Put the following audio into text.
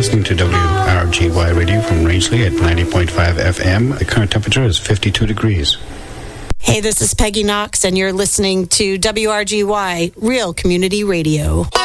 listening to WRGY Radio from Rangeley at 90.5 FM. The current temperature is 52 degrees. Hey, this is Peggy Knox, and you're listening to WRGY, Real Community Radio.